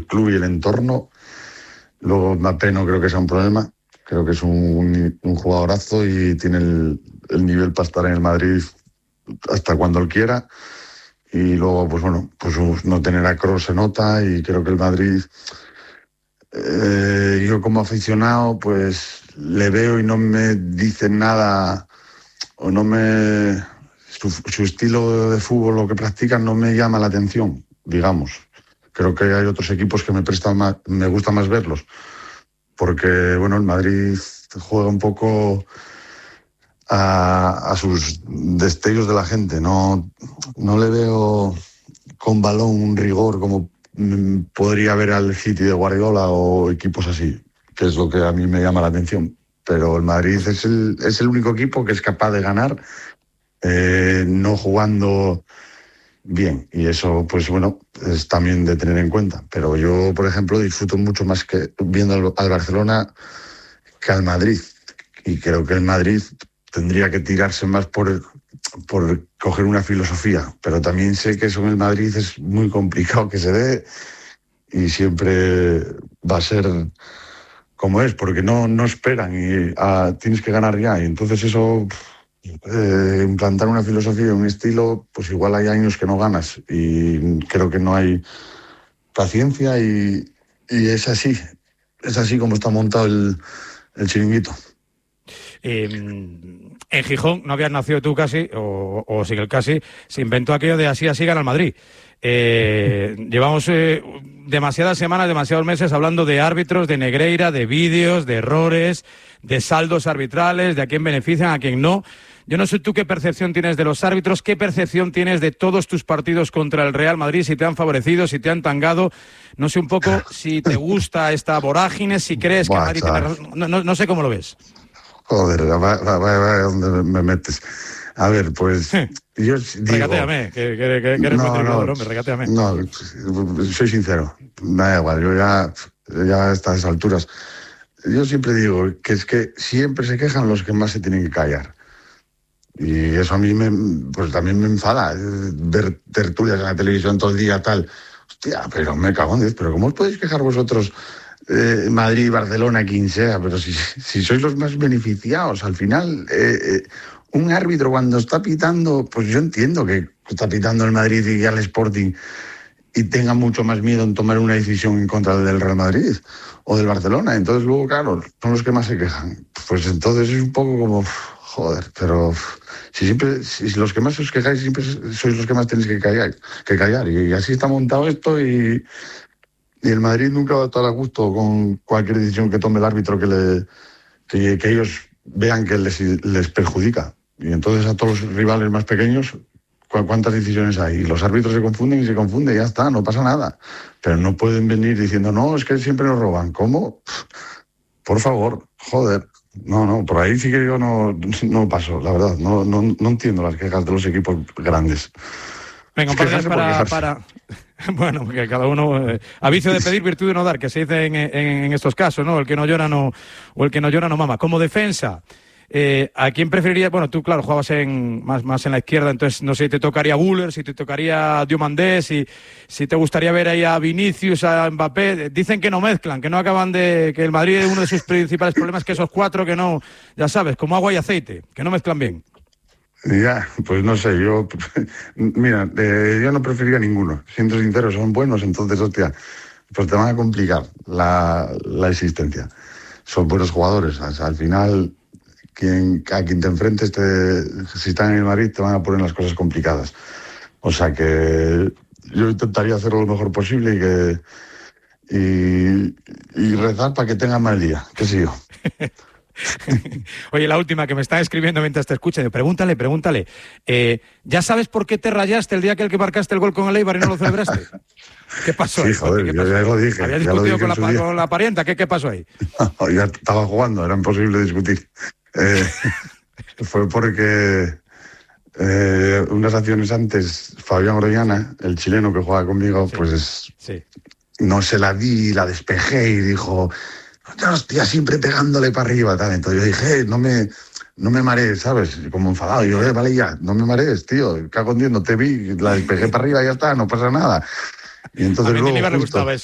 el club y el entorno. Luego Mbappé no creo que sea un problema. Creo que es un jugadorazo y tiene el nivel para estar en el Madrid hasta cuando él quiera. Y luego, pues bueno, pues no tener a Kroos se nota, y creo que el Madrid, yo como aficionado, pues le veo y no me dice nada, o no me... Su estilo de fútbol, lo que practican, no me llama la atención, digamos. Creo que hay otros equipos que me gusta más verlos. Porque, bueno, el Madrid juega un poco a sus destellos de la gente. No le veo con balón un rigor como podría haber al City de Guardiola o equipos así, que es lo que a mí me llama la atención. Pero el Madrid es el único equipo que es capaz de ganar no jugando bien, y eso, pues bueno, es también de tener en cuenta. Pero yo, por ejemplo, disfruto mucho más que viendo al Barcelona que al Madrid, y creo que el Madrid tendría que tirarse más por coger una filosofía, pero también sé que eso en el Madrid es muy complicado que se dé, y siempre va a ser como es, porque no esperan y tienes que ganar ya, y entonces eso... implantar una filosofía, un estilo, pues igual hay años que no ganas, y creo que no hay paciencia, y es así como está montado el chiringuito. En Gijón no habías nacido tú casi, o sin el casi, se inventó aquello de así gana el Madrid. Llevamos demasiadas semanas, demasiados meses hablando de árbitros, de Negreira, de vídeos, de errores, de saldos arbitrales, de a quién benefician, a quién no. Yo no sé tú qué percepción tienes de los árbitros, qué percepción tienes de todos tus partidos contra el Real Madrid, si te han favorecido, si te han tangado. No sé un poco si te gusta esta vorágine, si crees que Madrid tiene razón. No sé cómo lo ves. Joder, vaya donde me metes. A ver, pues yo digo... Regatéame, que eres muy tribunador, hombre, regatéame. No, soy sincero, me da igual, yo ya a estas alturas. Yo siempre digo que es que siempre se quejan los que más se tienen que callar. Y eso a mí pues también me enfada, ver tertulias en la televisión todo el día, tal. Hostia, pero me cago en Dios, pero ¿cómo os podéis quejar vosotros, Madrid, Barcelona, quien sea? Pero si sois los más beneficiados, al final, un árbitro cuando está pitando, pues yo entiendo que está pitando el Madrid y al Sporting, y tenga mucho más miedo en tomar una decisión en contra del Real Madrid o del Barcelona. Entonces luego, claro, son los que más se quejan. Pues entonces es un poco como... Joder, pero si los que más os quejáis siempre sois los que más tenéis que callar. Y así está montado esto, y el Madrid nunca va a estar a gusto con cualquier decisión que tome el árbitro que ellos vean que les perjudica. Y entonces a todos los rivales más pequeños, ¿cuántas decisiones hay? Y los árbitros se confunden y ya está, no pasa nada. Pero no pueden venir diciendo, no, es que siempre nos roban. ¿Cómo? Por favor, joder. No, por ahí sí que yo no paso, la verdad. No entiendo las quejas de los equipos grandes. Venga, un par de días para... Bueno, que cada uno... a vicio de pedir, virtud de no dar, que se dice en estos casos, ¿no? El que no llora no mama. Como defensa, ¿a quién preferirías? Bueno, tú, claro, jugabas más en la izquierda, entonces no sé si te tocaría Güler, si te tocaría Diomandé, si te gustaría ver ahí a Vinicius, a Mbappé. Dicen que no mezclan, que no acaban que el Madrid es uno de sus principales problemas, es que esos cuatro que no, ya sabes, como agua y aceite, que no mezclan bien. Ya, pues no sé, yo no preferiría ninguno. Siendo sincero, son buenos, entonces, hostia, pues te van a complicar la existencia. Son buenos jugadores, o sea, al final... a quien te enfrentes, si están en el Madrid, te van a poner las cosas complicadas. O sea que yo intentaría hacerlo lo mejor posible y rezar para que tengan mal día, qué sé yo. Oye, la última que me están escribiendo mientras te escuchen, pregúntale. ¿Ya sabes por qué te rayaste el día que marcaste el gol con el Eibar y no lo celebraste? ¿Qué pasó? Sí, joder, yo ya lo dije. ¿Habías discutido con la parienta? ¿Qué pasó ahí? No, ya estaba jugando, era imposible discutir. Fue porque unas acciones antes, Fabián Orellana, el chileno que juega conmigo, no se la di, la despejé y dijo, hostia, siempre pegándole para arriba, tal. Entonces yo dije, no me marees, ¿sabes? Como enfadado. Y yo, vale ya, no me marees, tío, cago en Dios, no te vi, la despejé para arriba y ya está, no pasa nada. Y entonces a mí luego, me gustaba eso.